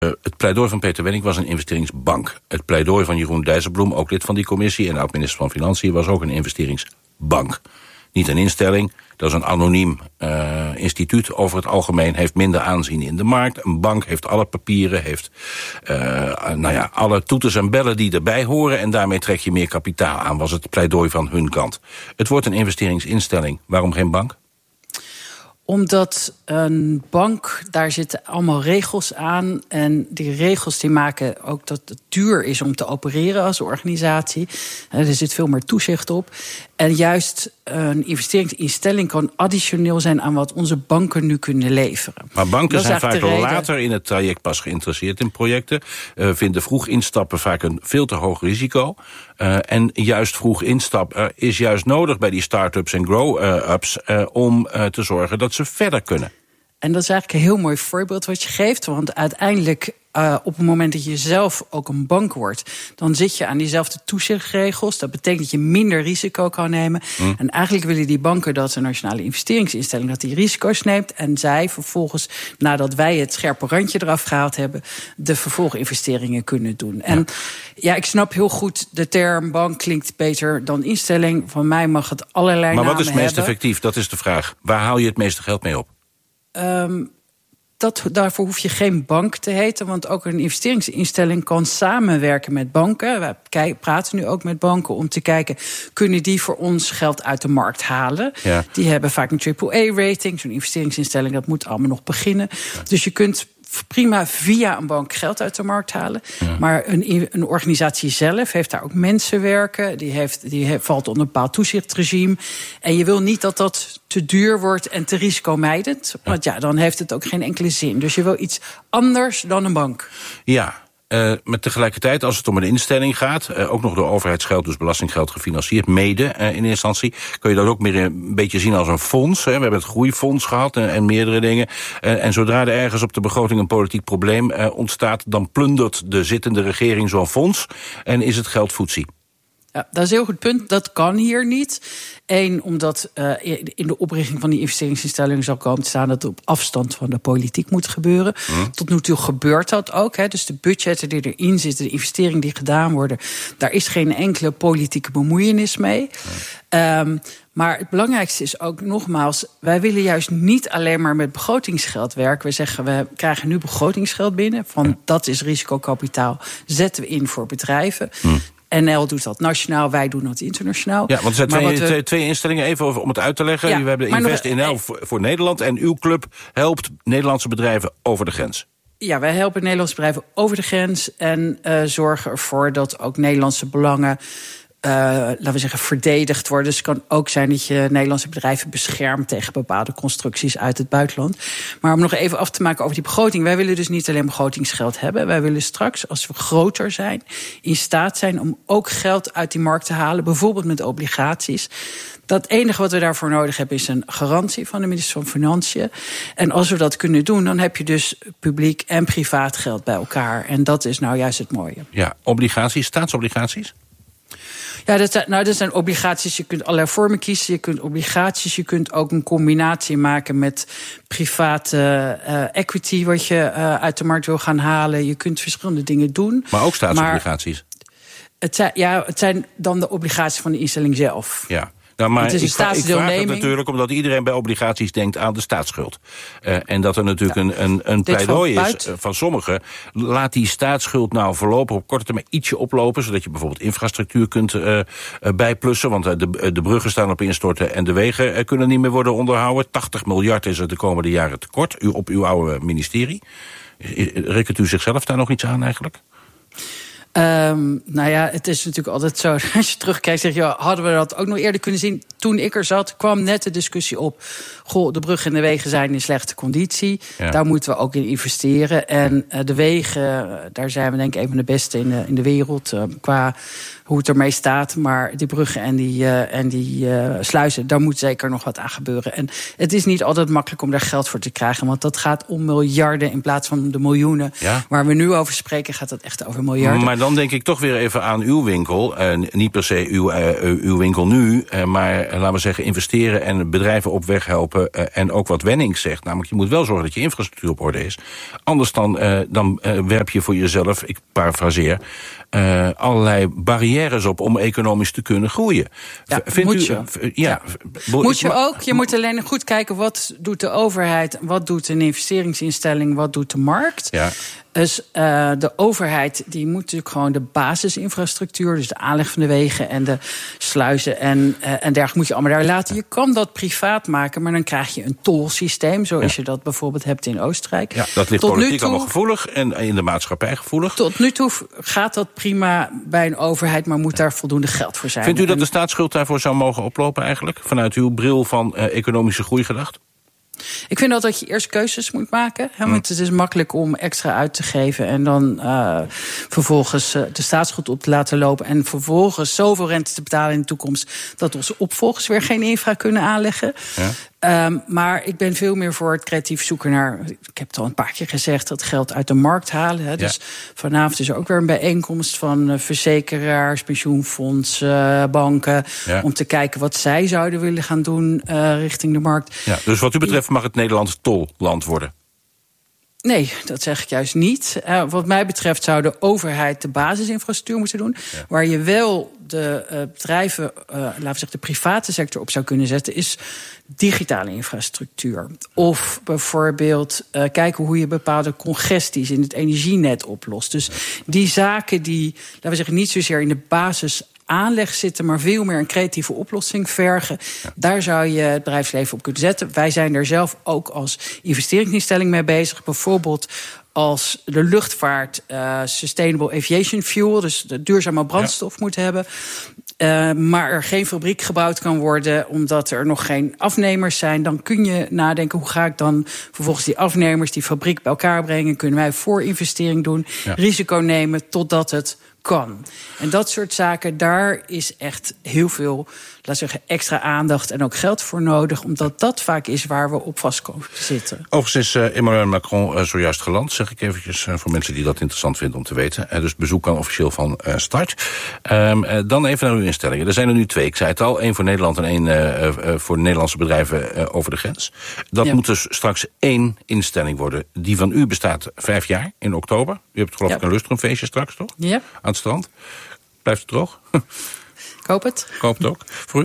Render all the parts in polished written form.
Het pleidooi van Peter Wenning was een investeringsbank. Het pleidooi van Jeroen Dijsselbloem, ook lid van die commissie en oud-minister van Financiën, was ook een investeringsbank. Niet een instelling, dat is een anoniem instituut over het algemeen, heeft minder aanzien in de markt. Een bank heeft alle papieren, heeft alle toeters en bellen die erbij horen en daarmee trek je meer kapitaal aan, was het pleidooi van hun kant. Het wordt een investeringsinstelling. Waarom geen bank? Omdat een bank, daar zitten allemaal regels aan. En die regels die maken ook dat het duur is om te opereren als organisatie. Er zit veel meer toezicht op. En juist een investeringsinstelling kan additioneel zijn aan wat onze banken nu kunnen leveren. Maar banken zijn vaak later in het traject pas geïnteresseerd in projecten. Vinden vroeg instappen vaak een veel te hoog risico. En juist vroeg instappen is juist nodig bij die start-ups en grow-ups om te zorgen dat ze verder kunnen. En dat is eigenlijk een heel mooi voorbeeld wat je geeft. Want uiteindelijk, op het moment dat je zelf ook een bank wordt, dan zit je aan diezelfde toezichtregels. Dat betekent dat je minder risico kan nemen. En eigenlijk willen die banken dat de Nationale Investeringsinstelling dat die risico's neemt. En zij vervolgens, nadat wij het scherpe randje eraf gehaald hebben, de vervolginvesteringen kunnen doen. En ja, ik snap heel goed, de term bank klinkt beter dan instelling. Van mij mag het allerlei namen hebben. Maar wat is het meest effectief? Dat is de vraag. Waar haal je het meeste geld mee op? Daarvoor hoef je geen bank te heten, want ook een investeringsinstelling kan samenwerken met banken. We praten nu ook met banken om te kijken, kunnen die voor ons geld uit de markt halen? Ja. Die hebben vaak een AAA-rating, zo'n investeringsinstelling, dat moet allemaal nog beginnen. Ja. Dus je kunt prima via een bank geld uit de markt halen. Ja. Maar een organisatie zelf heeft daar ook mensen werken. Die valt onder een bepaald toezichtregime. En je wil niet dat dat te duur wordt en te risicomijdend. Want dan heeft het ook geen enkele zin. Dus je wil iets anders dan een bank. Ja. Maar tegelijkertijd, als het om een instelling gaat, ook nog door overheidsgeld, dus belastinggeld gefinancierd, mede in eerste instantie, kun je dat ook meer een beetje zien als een fonds. We hebben het groeifonds gehad en meerdere dingen. En zodra er ergens op de begroting een politiek probleem ontstaat, dan plundert de zittende regering zo'n fonds en is het geld foetsie. Ja, dat is een heel goed punt. Dat kan hier niet. Eén, omdat in de oprichting van die investeringsinstellingen zal komen te staan dat het op afstand van de politiek moet gebeuren. Tot nu toe gebeurt dat ook. Dus de budgetten die erin zitten, de investeringen die gedaan worden, daar is geen enkele politieke bemoeienis mee. Maar het belangrijkste is ook, nogmaals, wij willen juist niet alleen maar met begrotingsgeld werken. We zeggen, we krijgen nu begrotingsgeld binnen. Dat is risicokapitaal. Zetten we in voor bedrijven. NL doet dat nationaal, wij doen dat internationaal. Ja, want er zijn twee instellingen, even om het uit te leggen. Ja, we hebben Invest NL voor Nederland en uw club helpt Nederlandse bedrijven over de grens. Ja, wij helpen Nederlandse bedrijven over de grens en zorgen ervoor dat ook Nederlandse belangen laten we zeggen, verdedigd worden. Dus het kan ook zijn dat je Nederlandse bedrijven beschermt tegen bepaalde constructies uit het buitenland. Maar om nog even af te maken over die begroting. Wij willen dus niet alleen begrotingsgeld hebben. Wij willen straks, als we groter zijn, in staat zijn om ook geld uit die markt te halen. Bijvoorbeeld met obligaties. Dat enige wat we daarvoor nodig hebben is een garantie van de minister van Financiën. En als we dat kunnen doen, dan heb je dus publiek en privaat geld bij elkaar. En dat is nou juist het mooie. Ja, obligaties, staatsobligaties? Ja, dat zijn obligaties. Je kunt allerlei vormen kiezen. Je kunt obligaties. Je kunt ook een combinatie maken met private equity, wat je uit de markt wil gaan halen. Je kunt verschillende dingen doen. Maar ook staatsobligaties? Het zijn dan de obligaties van de instelling zelf. Ja. Nou, maar ik vraag het natuurlijk omdat iedereen bij obligaties denkt aan de staatsschuld. En dat er natuurlijk een pleidooi is van sommigen. Laat die staatsschuld nou voorlopig op korte termijn ietsje oplopen, zodat je bijvoorbeeld infrastructuur kunt bijplussen. Want de bruggen staan op instorten en de wegen kunnen niet meer worden onderhouden. 80 miljard is er de komende jaren tekort op uw oude ministerie. Rekent u zichzelf daar nog iets aan eigenlijk? Het is natuurlijk altijd zo. Als je terugkijkt, zeg je, hadden we dat ook nog eerder kunnen zien. Toen ik er zat, kwam net de discussie op. De bruggen en de wegen zijn in slechte conditie. Ja. Daar moeten we ook in investeren. En de wegen, daar zijn we denk ik een van de beste in de wereld. Qua hoe het ermee staat. Maar die bruggen en die sluizen, daar moet zeker nog wat aan gebeuren. En het is niet altijd makkelijk om daar geld voor te krijgen. Want dat gaat om miljarden in plaats van de miljoenen. Ja? Waar we nu over spreken, gaat dat echt over miljarden. Maar dan denk ik toch weer even aan uw winkel. Niet per se uw winkel nu, maar laten we zeggen, investeren en bedrijven op weg helpen. En ook wat Wennings zegt. Namelijk, je moet wel zorgen dat je infrastructuur op orde is. Anders dan werp je voor jezelf, ik parafraseer, allerlei barrières op om economisch te kunnen groeien. Ja, moet je ook. Je moet alleen goed kijken, wat doet de overheid, wat doet een investeringsinstelling, wat doet de markt. Ja. Dus de overheid die moet natuurlijk gewoon de basisinfrastructuur, dus de aanleg van de wegen en de sluizen en dergelijke moet je allemaal daar laten. Je kan dat privaat maken, maar dan krijg je een tolsysteem, zoals je dat bijvoorbeeld hebt in Oostenrijk. Ja, dat ligt politiek allemaal gevoelig en in de maatschappij gevoelig. Tot nu toe gaat dat prima bij een overheid, maar moet daar voldoende geld voor zijn. Vindt u dat de staatsschuld daarvoor zou mogen oplopen eigenlijk? Vanuit uw bril van economische groei gedacht? Ik vind dat je eerst keuzes moet maken. Want het is makkelijk om extra uit te geven en dan vervolgens de staatsschuld op te laten lopen en vervolgens zoveel rente te betalen in de toekomst dat onze opvolgers weer geen infra kunnen aanleggen. Ja. Maar ik ben veel meer voor het creatief zoeken naar, ik heb het al een paar keer gezegd, dat geld uit de markt halen. Hè. Dus vanavond is er ook weer een bijeenkomst van verzekeraars, pensioenfondsen, banken, om te kijken wat zij zouden willen gaan doen richting de markt. Ja, dus wat u betreft mag het Nederland tolland worden? Nee, dat zeg ik juist niet. Wat mij betreft zou de overheid de basisinfrastructuur moeten doen. Ja. Waar je wel de bedrijven, laten we zeggen de private sector op zou kunnen zetten, is digitale infrastructuur. Of bijvoorbeeld kijken hoe je bepaalde congesties in het energienet oplost. Dus die zaken die, laten we zeggen, niet zozeer in de basis aanleg zitten, maar veel meer een creatieve oplossing vergen. Ja. Daar zou je het bedrijfsleven op kunnen zetten. Wij zijn er zelf ook als investeringsinstelling mee bezig. Bijvoorbeeld als de luchtvaart Sustainable Aviation Fuel, dus de duurzame brandstof moet hebben, maar er geen fabriek gebouwd kan worden omdat er nog geen afnemers zijn, dan kun je nadenken, hoe ga ik dan vervolgens die afnemers, die fabriek bij elkaar brengen? Kunnen wij voorinvestering doen, risico nemen totdat het kan. En dat soort zaken, daar is echt heel veel, laat zeggen, extra aandacht en ook geld voor nodig, omdat dat vaak is waar we op vast komen te zitten. Overigens is Emmanuel Macron zojuist geland, zeg ik eventjes, voor mensen die dat interessant vinden om te weten. Dus het bezoek kan officieel van start. Dan even naar uw instellingen. Er zijn er nu 2, ik zei het al, 1 voor Nederland en 1 voor Nederlandse bedrijven over de grens. Dat moet dus straks 1 instelling worden. Die van u bestaat 5 jaar, in oktober. U hebt geloof ik een lustrumfeestje straks, toch? Ja. Aan het strand. Blijft het droog? Ik hoop het. Ik hoop het ook, voor u.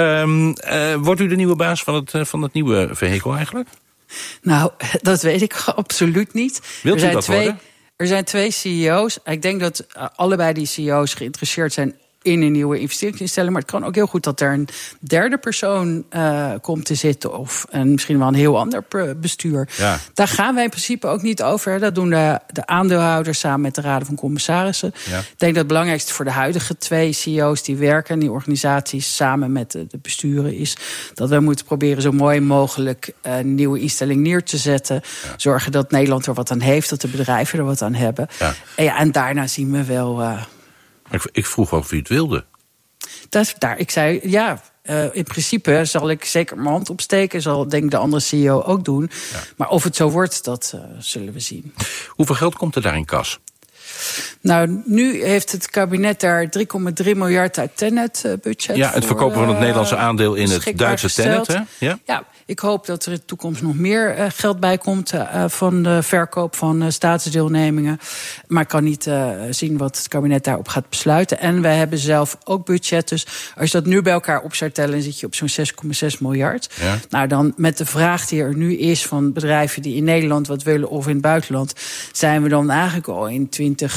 Wordt u de nieuwe baas van het nieuwe vehikel eigenlijk? Nou, dat weet ik absoluut niet. Wilt u dat worden? Er zijn 2 CEO's. Ik denk dat allebei die CEO's geïnteresseerd zijn in een nieuwe investeringsinstelling. Maar het kan ook heel goed dat er een derde persoon komt te zitten, of misschien wel een heel ander bestuur. Ja. Daar gaan wij in principe ook niet over. Dat doen de aandeelhouders samen met de raden van commissarissen. Ja. Ik denk dat het belangrijkste voor de huidige 2 CEO's die werken in die organisaties samen met de besturen is dat we moeten proberen zo mooi mogelijk een nieuwe instelling neer te zetten. Ja. Zorgen dat Nederland er wat aan heeft, dat de bedrijven er wat aan hebben. Ja. En daarna zien we wel. Ik vroeg of u het wilde. Ik zei, in principe zal ik zeker mijn hand opsteken. Zal denk ik de andere CEO ook doen. Ja. Maar of het zo wordt, dat zullen we zien. Hoeveel geld komt er daar in kas? Nou, nu heeft het kabinet daar 3,3 miljard uit Tennet-budget. Ja, het verkopen van het Nederlandse aandeel in het Duitse Tennet. Hè? Ja, ik hoop dat er in de toekomst nog meer geld bij komt van de verkoop van staatsdeelnemingen. Maar ik kan niet zien wat het kabinet daarop gaat besluiten. En wij hebben zelf ook budget. Dus als je dat nu bij elkaar op zou tellen, dan zit je op zo'n 6,6 miljard. Ja. Nou, dan met de vraag die er nu is van bedrijven die in Nederland wat willen of in het buitenland, zijn we dan eigenlijk al in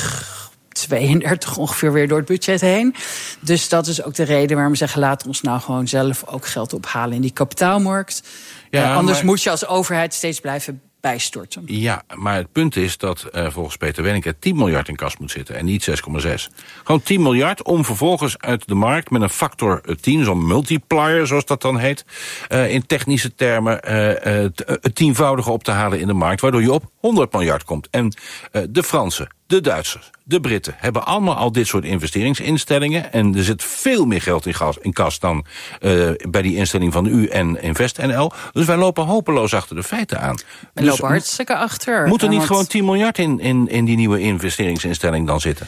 2032 ongeveer weer door het budget heen. Dus dat is ook de reden waarom we zeggen, laten we ons nou gewoon zelf ook geld ophalen in die kapitaalmarkt. Anders moet je als overheid steeds blijven bijstorten. Ja, maar het punt is dat volgens Peter Wennink 10 miljard in kas moet zitten en niet 6,6. Gewoon 10 miljard om vervolgens uit de markt met een factor 10, zo'n multiplier zoals dat dan heet, in technische termen het tienvoudige op te halen in de markt, waardoor je op 100 miljard komt. En de Fransen, de Duitsers, de Britten hebben allemaal al dit soort investeringsinstellingen. En er zit veel meer geld in kas dan bij die instelling van u en InvestNL. Dus wij lopen hopeloos achter de feiten aan. We lopen hartstikke achter. Moet er niet gewoon 10 miljard in die nieuwe investeringsinstelling dan zitten?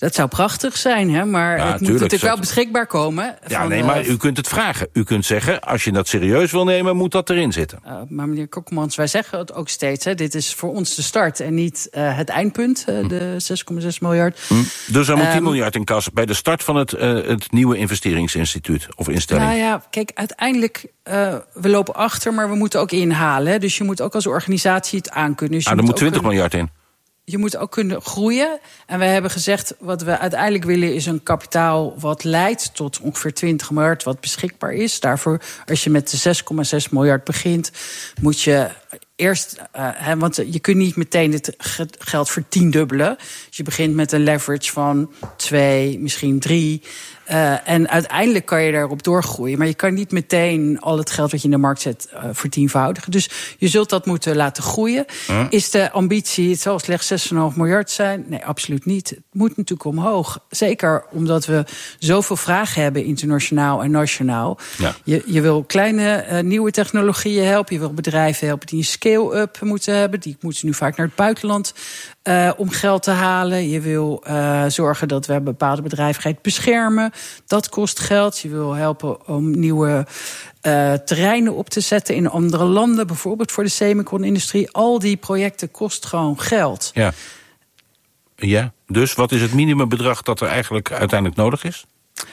Dat zou prachtig zijn, hè? Maar het moet natuurlijk wel beschikbaar komen. Maar u kunt het vragen. U kunt zeggen, als je dat serieus wil nemen, moet dat erin zitten. Maar meneer Kokkelmans, wij zeggen het ook steeds. Hè, dit is voor ons de start en niet het eindpunt, de 6,6 miljard. Dus er moet 10 miljard in kas bij de start van het nieuwe investeringsinstituut of instelling. Nou ja, kijk, uiteindelijk, we lopen achter, maar we moeten ook inhalen. Hè, dus je moet ook als organisatie het aankunnen. Dus er moet 20 miljard in. Je moet ook kunnen groeien. En we hebben gezegd, wat we uiteindelijk willen is een kapitaal wat leidt tot ongeveer 20 miljard wat beschikbaar is. Daarvoor, als je met de 6,6 miljard begint, moet je eerst, want je kunt niet meteen het geld vertiendubbelen. Dus je begint met een leverage van 2, misschien 3. En uiteindelijk kan je daarop doorgroeien. Maar je kan niet meteen al het geld wat je in de markt zet vertienvoudigen. Dus je zult dat moeten laten groeien. Is de ambitie, het zal slechts 6,5 miljard zijn? Nee, absoluut niet. Het moet natuurlijk omhoog. Zeker omdat we zoveel vragen hebben, internationaal en nationaal. Ja. Je wil kleine nieuwe technologieën helpen. Je wil bedrijven helpen die een scale-up moeten hebben. Die moeten nu vaak naar het buitenland om geld te halen. Je wil zorgen dat we bepaalde bedrijvigheid beschermen. Dat kost geld. Je wil helpen om nieuwe terreinen op te zetten in andere landen. Bijvoorbeeld voor de semicon-industrie. Al die projecten kost gewoon geld. Ja, dus wat is het minimumbedrag dat er eigenlijk uiteindelijk nodig is?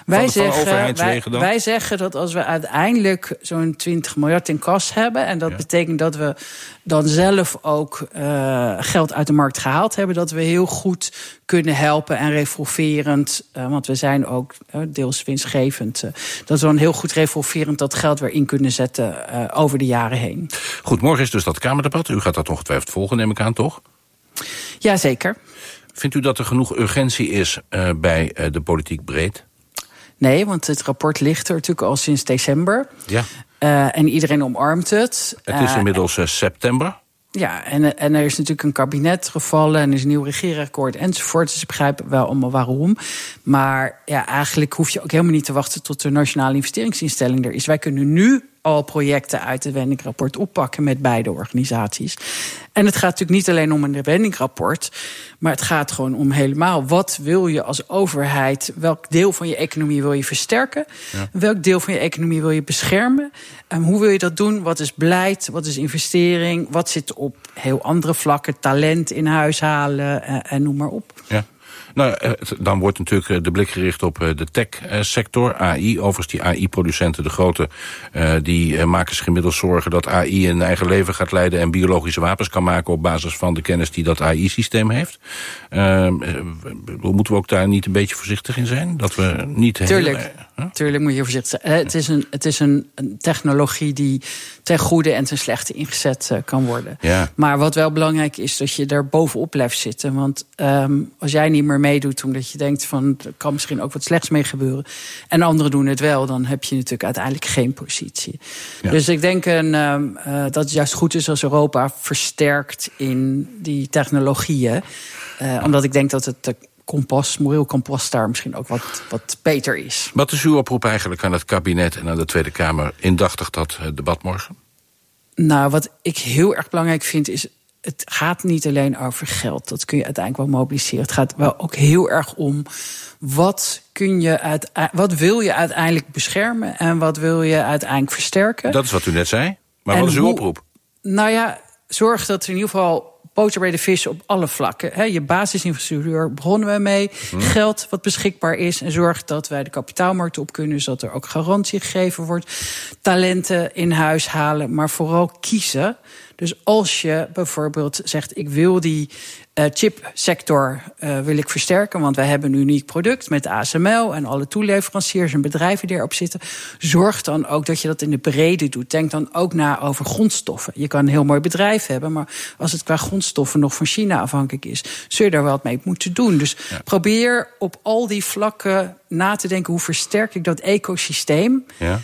Wij zeggen dat als we uiteindelijk zo'n 20 miljard in kas hebben, en dat betekent dat we dan zelf ook geld uit de markt gehaald hebben, dat we heel goed kunnen helpen en revolverend, want we zijn ook deels winstgevend, dat we dan heel goed revolverend dat geld weer in kunnen zetten over de jaren heen. Goed, morgen is dus dat Kamerdebat. U gaat dat ongetwijfeld volgen, neem ik aan, toch? Jazeker. Vindt u dat er genoeg urgentie is bij de politiek breed? Nee, want het rapport ligt er natuurlijk al sinds december. Ja. En iedereen omarmt het. Het is inmiddels september. Ja, en er is natuurlijk een kabinet gevallen en er is een nieuw regeerakkoord enzovoort. Dus ik begrijp wel allemaal waarom. Maar ja, eigenlijk hoef je ook helemaal niet te wachten tot de Nationale Investeringsinstelling er is. Wij kunnen nu al projecten uit het Wendink-rapport oppakken met beide organisaties. En het gaat natuurlijk niet alleen om een Wendink-rapport, maar het gaat gewoon om helemaal. Wat wil je als overheid? Welk deel van je economie wil je versterken? Ja. Welk deel van je economie wil je beschermen? Hoe wil je dat doen? Wat is beleid? Wat is investering? Wat zit op heel andere vlakken? Talent in huis halen en noem maar op. Ja. Nou, dan wordt natuurlijk de blik gericht op de tech-sector, AI. Overigens, die AI-producenten, de grote, die maken zich inmiddels zorgen dat AI een eigen leven gaat leiden en biologische wapens kan maken op basis van de kennis die dat AI-systeem heeft. Moeten we ook daar niet een beetje voorzichtig in zijn? Dat we niet Tuurlijk moet je voorzichtig zijn. Het is een technologie die ten goede en ten slechte ingezet kan worden. Ja. Maar wat wel belangrijk is, dat je daar bovenop blijft zitten. Want als jij niet meer meedoet omdat je denkt van er kan misschien ook wat slechts mee gebeuren en anderen doen het wel, dan heb je natuurlijk uiteindelijk geen positie. Ja. Dus ik denk dat het juist goed is als Europa versterkt in die technologieën. Omdat ik denk dat het moreel kompas daar misschien ook wat beter is. Wat is uw oproep eigenlijk aan het kabinet en aan de Tweede Kamer indachtig dat debat morgen? Nou, wat ik heel erg belangrijk vind is, het gaat niet alleen over geld. Dat kun je uiteindelijk wel mobiliseren. Het gaat wel ook heel erg om wat wil je uiteindelijk beschermen en wat wil je uiteindelijk versterken. Dat is wat u net zei. Maar wat is uw oproep? Nou ja, zorg dat er in ieder geval boter bij de vis op alle vlakken. Je basisinfrastructuur begonnen we mee. Geld wat beschikbaar is. En zorg dat wij de kapitaalmarkt op kunnen, zodat er ook garantie gegeven wordt. Talenten in huis halen, maar vooral kiezen. Dus als je bijvoorbeeld zegt, ik wil die chipsector wil ik versterken, want wij hebben een uniek product met ASML en alle toeleveranciers en bedrijven die erop zitten. Zorg dan ook dat je dat in de breedte doet. Denk dan ook na over grondstoffen. Je kan een heel mooi bedrijf hebben, maar als het qua grondstoffen nog van China afhankelijk is, zul je daar wel wat mee moeten doen. Dus probeer op al die vlakken na te denken, hoe versterk ik dat ecosysteem? Ja.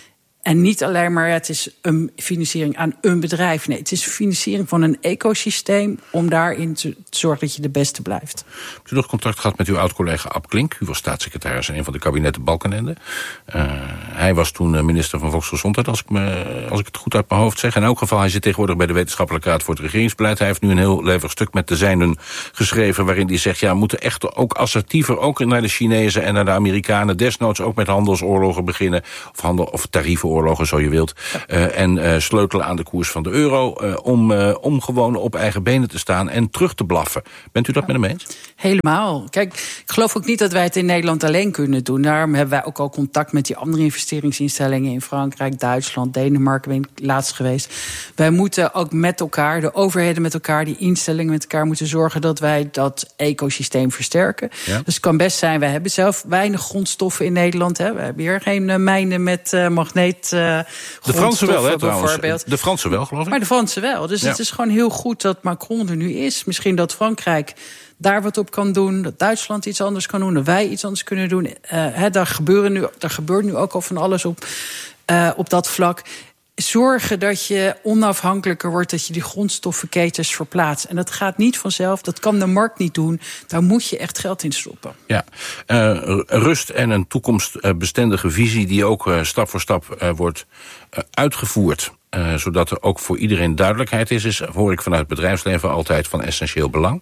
En niet alleen maar, het is een financiering aan een bedrijf. Nee, het is een financiering van een ecosysteem om daarin te zorgen dat je de beste blijft. Hebt u nog contact gehad met uw oud-collega Ab Klink? U was staatssecretaris in een van de kabinetten Balkenende. Hij was toen minister van Volksgezondheid, als ik het goed uit mijn hoofd zeg. In elk geval, hij zit tegenwoordig bij de Wetenschappelijke Raad voor het Regeringsbeleid. Hij heeft nu een heel levig stuk met de zijnen geschreven, waarin hij zegt, ja, we moeten echt ook assertiever, ook naar de Chinezen en naar de Amerikanen, desnoods ook met handelsoorlogen beginnen, of tariefenoorlogen, zo je wilt. En sleutelen aan de koers van de euro, om gewoon op eigen benen te staan en terug te blaffen. Bent u dat met hem eens? Helemaal. Kijk, ik geloof ook niet dat wij het in Nederland alleen kunnen doen. Daarom hebben wij ook al contact met die andere investeringsinstellingen in Frankrijk, Duitsland, Denemarken, ben ik laatst geweest. Wij moeten ook met elkaar, de overheden met elkaar, die instellingen met elkaar, moeten zorgen dat wij dat ecosysteem versterken. Ja. Dus het kan best zijn, wij hebben zelf weinig grondstoffen in Nederland. Hè. We hebben hier geen mijnen met magneet. De Fransen wel, hè, trouwens. De Fransen wel, geloof ik. Maar de Fransen wel. Dus het is gewoon heel goed dat Macron er nu is. Misschien dat Frankrijk daar wat op kan doen, dat Duitsland iets anders kan doen, dat wij iets anders kunnen doen. Daar gebeurt nu ook al van alles op dat vlak. Zorgen dat je onafhankelijker wordt, dat je die grondstoffenketens verplaatst. En dat gaat niet vanzelf, dat kan de markt niet doen. Daar moet je echt geld in stoppen. Ja, rust en een toekomstbestendige visie die ook stap voor stap wordt uitgevoerd. Zodat er ook voor iedereen duidelijkheid is, hoor ik vanuit het bedrijfsleven altijd van essentieel belang.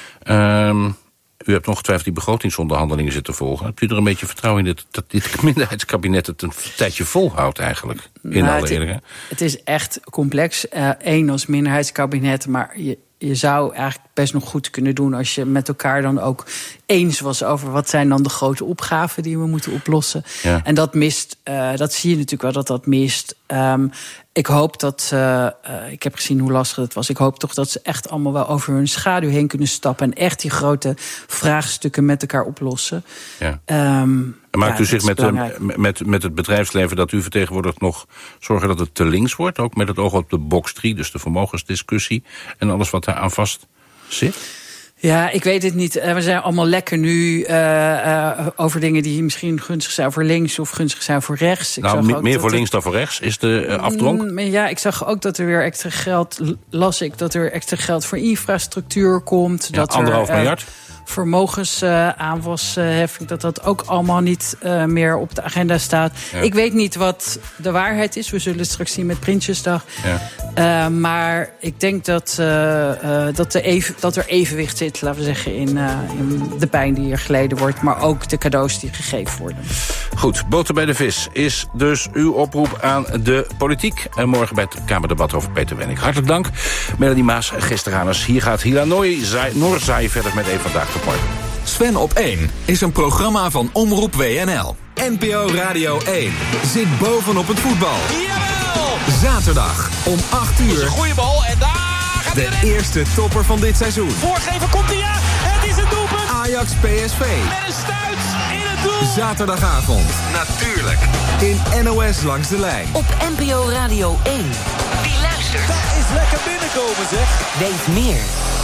U hebt ongetwijfeld die begrotingsonderhandelingen zitten volgen. Hebt u er een beetje vertrouwen in dat dit minderheidskabinet het een tijdje volhoudt eigenlijk? Het is echt complex. Eén als minderheidskabinet, maar je zou eigenlijk best nog goed kunnen doen als je met elkaar dan ook eens was over wat zijn dan de grote opgaven die we moeten oplossen. Ja. En dat mist, dat zie je natuurlijk wel dat mist. Ik hoop dat, ik heb gezien hoe lastig het was. Ik hoop toch dat ze echt allemaal wel over hun schaduw heen kunnen stappen en echt die grote vraagstukken met elkaar oplossen. Ja. Maakt u zich met het bedrijfsleven dat u vertegenwoordigt nog zorgen dat het te links wordt? Ook met het oog op de box 3, dus de vermogensdiscussie en alles wat daar aan vast zit? Ja, ik weet het niet. We zijn allemaal lekker nu over dingen die misschien gunstig zijn voor links of gunstig zijn voor rechts. Meer voor links dan voor rechts is de afdronk? Ja, ik zag ook dat er weer extra geld, dat er extra geld voor infrastructuur komt. Ja, dat 1,5 miljard? Vermogensaanwasheffing, dat ook allemaal niet meer op de agenda staat. Ja. Ik weet niet wat de waarheid is. We zullen het straks zien met Prinsjesdag. Ja. Maar ik denk dat er evenwicht zit, laten we zeggen, in de pijn die er geleden wordt, maar ook de cadeaus die gegeven worden. Goed, boter bij de vis is dus uw oproep aan de politiek. En morgen bij het Kamerdebat over Peter Wenning. Hartelijk dank. Melanie Maas, Gisteraners. Hier gaat Hila Noorzaaien verder met Eén Vandaag. Tot morgen. Sven op 1 is een programma van Omroep WNL. NPO Radio 1 zit bovenop het voetbal. Jawel! Zaterdag om 8 uur. Een goede bal en daar gaat de eerste topper van dit seizoen. Voorgeven komt hij, ja. Het is een doelpunt. Ajax PSV. Met een stuit in het doel. Zaterdagavond. Natuurlijk. In NOS Langs de Lijn. Op NPO Radio 1. Wie luistert? Dat is lekker binnenkomen, zeg. Weet meer.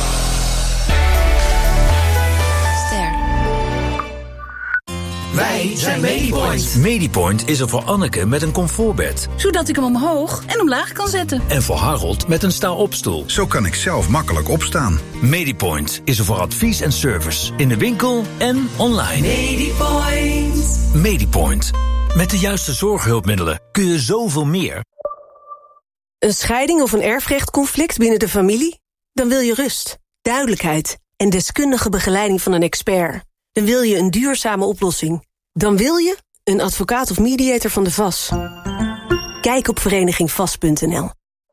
Wij zijn Medipoint. Medipoint is er voor Anneke met een comfortbed. Zodat ik hem omhoog en omlaag kan zetten. En voor Harold met een sta-opstoel. Zo kan ik zelf makkelijk opstaan. Medipoint is er voor advies en service. In de winkel en online. Medipoint. Medipoint. Met de juiste zorghulpmiddelen kun je zoveel meer. Een scheiding of een erfrechtconflict binnen de familie? Dan wil je rust, duidelijkheid en deskundige begeleiding van een expert. Dan wil je een duurzame oplossing. Dan wil je een advocaat of mediator van de VAS. Kijk op verenigingvas.nl.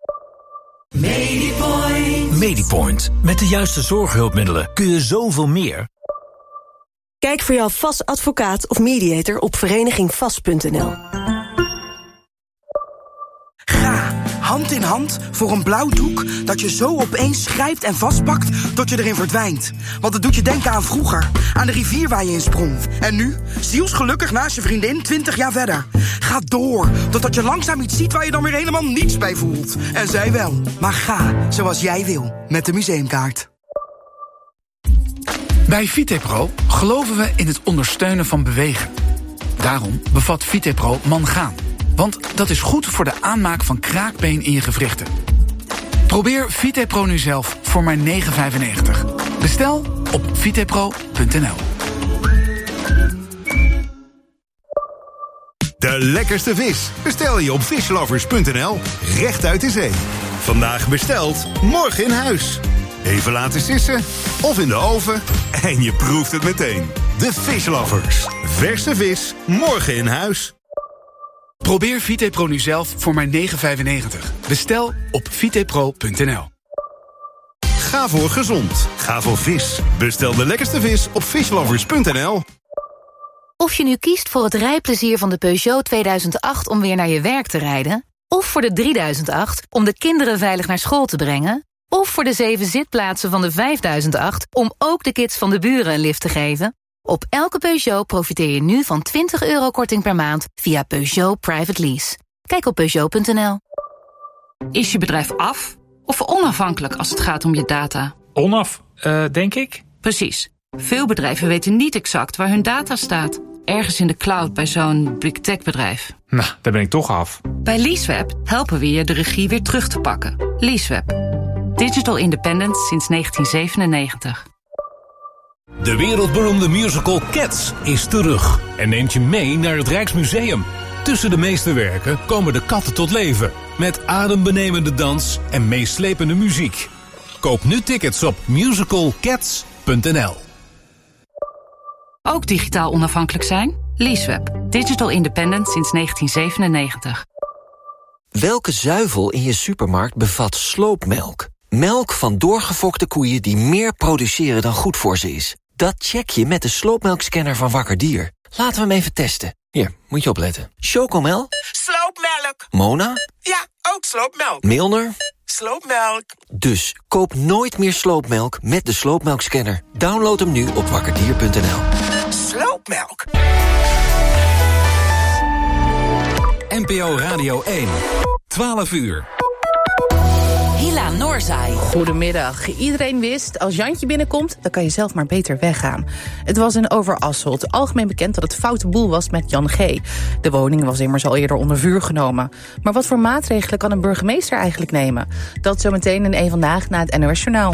Medipoint. Medipoint. Met de juiste zorghulpmiddelen kun je zoveel meer. Kijk voor jouw VAS-advocaat of mediator op verenigingvas.nl. Ga hand in hand voor een blauw doek dat je zo opeens grijpt en vastpakt tot je erin verdwijnt. Want het doet je denken aan vroeger, aan de rivier waar je in sprong. En nu, zielsgelukkig naast je vriendin 20 jaar verder. Ga door, totdat je langzaam iets ziet waar je dan weer helemaal niets bij voelt. En zij wel. Maar ga zoals jij wil, met de museumkaart. Bij Vitepro geloven we in het ondersteunen van bewegen. Daarom bevat Vitepro mangaan, Want dat is goed voor de aanmaak van kraakbeen in je gewrichten. Probeer VitePro nu zelf voor maar €9,95. Bestel op vitepro.nl. De lekkerste vis bestel je op fishlovers.nl, recht uit de zee. Vandaag besteld, morgen in huis. Even laten sissen of in de oven en je proeft het meteen. De Fishlovers. Verse vis, morgen in huis. Probeer VitePro nu zelf voor maar €9,95. Bestel op vitepro.nl. Ga voor gezond. Ga voor vis. Bestel de lekkerste vis op fishlovers.nl. Of je nu kiest voor het rijplezier van de Peugeot 2008 om weer naar je werk te rijden, of voor de 3008 om de kinderen veilig naar school te brengen, of voor de 7 zitplaatsen van de 5008 om ook de kids van de buren een lift te geven. Op elke Peugeot profiteer je nu van €20 korting per maand via Peugeot Private Lease. Kijk op Peugeot.nl. Is je bedrijf af of onafhankelijk als het gaat om je data? Onaf, denk ik. Precies. Veel bedrijven weten niet exact waar hun data staat. Ergens in de cloud bij zo'n big tech bedrijf. Nou, daar ben ik toch af. Bij Leaseweb helpen we je de regie weer terug te pakken. Leaseweb. Digital independence sinds 1997. De wereldberoemde musical Cats is terug en neemt je mee naar het Rijksmuseum. Tussen de meesterwerken komen de katten tot leven, met adembenemende dans en meeslepende muziek. Koop nu tickets op musicalcats.nl. Ook digitaal onafhankelijk zijn? Leaseweb. Digital independent sinds 1997. Welke zuivel in je supermarkt bevat sloopmelk? Melk van doorgefokte koeien die meer produceren dan goed voor ze is. Dat check je met de sloopmelkscanner van Wakker Dier. Laten we hem even testen. Hier, moet je opletten. Chocomel? Sloopmelk. Mona? Ja, ook sloopmelk. Milner? Sloopmelk. Dus koop nooit meer sloopmelk met de sloopmelkscanner. Download hem nu op wakkerdier.nl. Sloopmelk. NPO Radio 1. 12 uur. Hila Noorzai. Goedemiddag. Iedereen wist, als Jantje binnenkomt, dan kan je zelf maar beter weggaan. Het was in Overasselt algemeen bekend dat het foute boel was met Jan G. De woning was immers al eerder onder vuur genomen. Maar wat voor maatregelen kan een burgemeester eigenlijk nemen? Dat zometeen in Eén Vandaag na het NOS Journaal.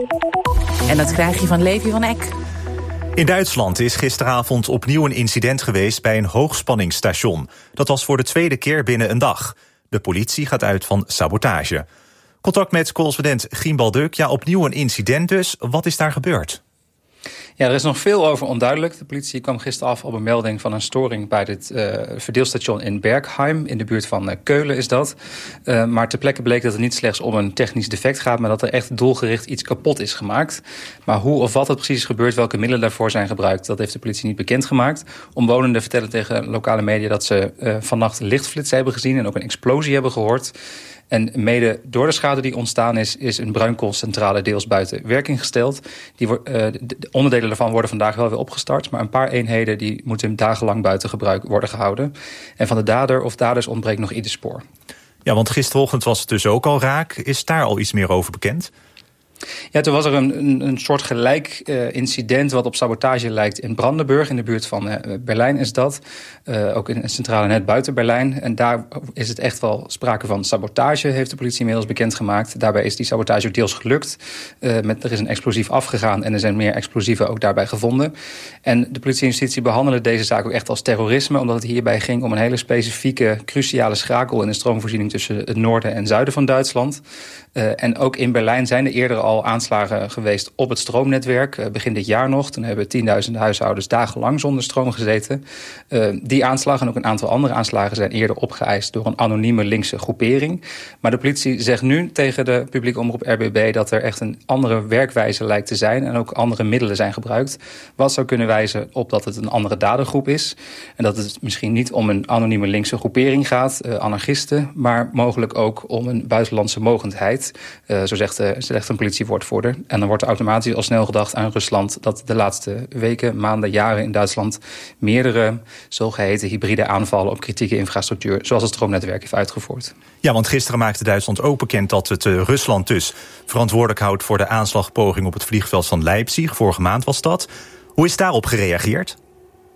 En dat krijg je van Levi van Eck. In Duitsland is gisteravond opnieuw een incident geweest bij een hoogspanningsstation. Dat was voor de tweede keer binnen een dag. De politie gaat uit van sabotage. Contact met correspondent Gien Baldeuk. Ja, opnieuw een incident dus. Wat is daar gebeurd? Ja, er is nog veel over onduidelijk. De politie kwam gisteren af op een melding van een storing bij dit verdeelstation in Bergheim. In de buurt van Keulen is dat. Maar ter plekke bleek dat het niet slechts om een technisch defect gaat, maar dat er echt doelgericht iets kapot is gemaakt. Maar hoe of wat het precies is gebeurd, welke middelen daarvoor zijn gebruikt, dat heeft de politie niet bekendgemaakt. Omwonenden vertellen tegen lokale media dat ze vannacht lichtflitsen hebben gezien en ook een explosie hebben gehoord. En mede door de schade die ontstaan is een bruinkoolcentrale deels buiten werking gesteld. De onderdelen daarvan worden vandaag wel weer opgestart, maar een paar eenheden die moeten dagenlang buiten gebruik worden gehouden. En van de dader of daders ontbreekt nog ieder spoor. Ja, want gisterochtend was het dus ook al raak. Is daar al iets meer over bekend? Ja, toen was er een soort gelijk incident wat op sabotage lijkt in Brandenburg, in de buurt van Berlijn is dat. Ook in een centrale net buiten Berlijn. En daar is het echt wel sprake van sabotage, heeft de politie inmiddels bekendgemaakt. Daarbij is die sabotage ook deels gelukt. Er is een explosief afgegaan en er zijn meer explosieven ook daarbij gevonden. En de politie en justitie behandelen deze zaak ook echt als terrorisme, omdat het hierbij ging om een hele specifieke, cruciale schakel in de stroomvoorziening tussen het noorden en zuiden van Duitsland. En ook in Berlijn zijn er eerder al aanslagen geweest op het stroomnetwerk. Begin dit jaar nog. Toen hebben 10.000 huishoudens dagenlang zonder stroom gezeten. Die aanslagen en ook een aantal andere aanslagen zijn eerder opgeëist door een anonieme linkse groepering. Maar de politie zegt nu tegen de publieke omroep RBB dat er echt een andere werkwijze lijkt te zijn en ook andere middelen zijn gebruikt. Wat zou kunnen wijzen op dat het een andere dadergroep is. En dat het misschien niet om een anonieme linkse groepering gaat, anarchisten, maar mogelijk ook om een buitenlandse mogendheid. Zo zegt een politiewoordvoerder. En dan wordt er automatisch al snel gedacht aan Rusland dat de laatste weken, maanden, jaren in Duitsland meerdere zogeheten hybride aanvallen op kritieke infrastructuur, zoals het stroomnetwerk, heeft uitgevoerd. Ja, want gisteren maakte Duitsland ook bekend dat het Rusland dus verantwoordelijk houdt voor de aanslagpoging op het vliegveld van Leipzig. Vorige maand was dat. Hoe is daarop gereageerd?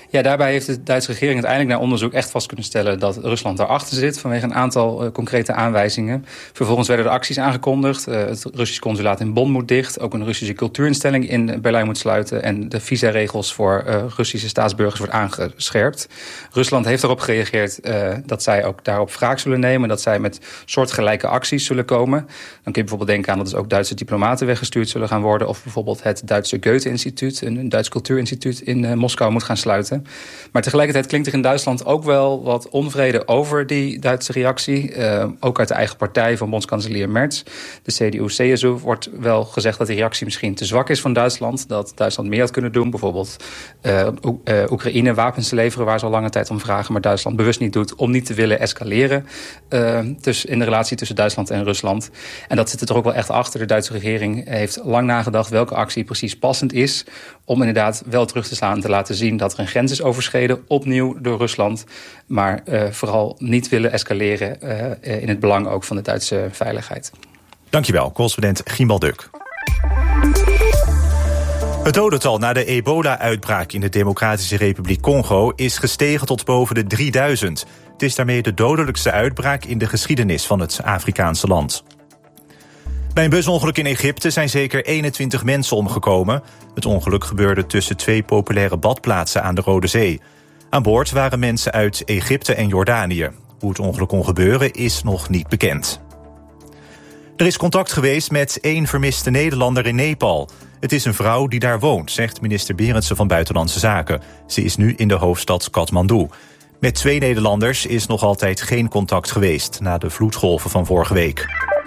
Ja, daarbij heeft de Duitse regering uiteindelijk na onderzoek echt vast kunnen stellen dat Rusland daarachter zit vanwege een aantal concrete aanwijzingen. Vervolgens werden er acties aangekondigd. Het Russisch consulaat in Bonn moet dicht. Ook een Russische cultuurinstelling in Berlijn moet sluiten. En de visaregels voor Russische staatsburgers wordt aangescherpt. Rusland heeft erop gereageerd dat zij ook daarop wraak zullen nemen. Dat zij met soortgelijke acties zullen komen. Dan kun je bijvoorbeeld denken aan dat dus ook Duitse diplomaten weggestuurd zullen gaan worden. Of bijvoorbeeld het Duitse Goethe-instituut, een Duits cultuurinstituut in Moskou moet gaan sluiten. Maar tegelijkertijd klinkt er in Duitsland ook wel wat onvrede over die Duitse reactie. Ook uit de eigen partij van bondskanselier Merz. De CDU-CSU wordt wel gezegd dat die reactie misschien te zwak is van Duitsland. Dat Duitsland meer had kunnen doen. Bijvoorbeeld Oekraïne wapens leveren waar ze al lange tijd om vragen. Maar Duitsland bewust niet doet om niet te willen escaleren. Dus in de relatie tussen Duitsland en Rusland. En dat zit er toch ook wel echt achter. De Duitse regering heeft lang nagedacht welke actie precies passend is. Om inderdaad wel terug te slaan en te laten zien dat er een grens is overschreden. Opnieuw door Rusland. Maar vooral niet willen escaleren in het belang ook van de Duitse veiligheid. Dankjewel, correspondent Gimbal Duk. Het dodental na de ebola-uitbraak in de Democratische Republiek Congo is gestegen tot boven de 3000. Het is daarmee de dodelijkste uitbraak in de geschiedenis van het Afrikaanse land. Bij een busongeluk in Egypte zijn zeker 21 mensen omgekomen. Het ongeluk gebeurde tussen 2 populaire badplaatsen aan de Rode Zee. Aan boord waren mensen uit Egypte en Jordanië. Hoe het ongeluk kon gebeuren is nog niet bekend. Er is contact geweest met 1 vermiste Nederlander in Nepal. Het is een vrouw die daar woont, zegt minister Berendsen van Buitenlandse Zaken. Ze is nu in de hoofdstad Kathmandu. Met 2 Nederlanders is nog altijd geen contact geweest na de vloedgolven van vorige week.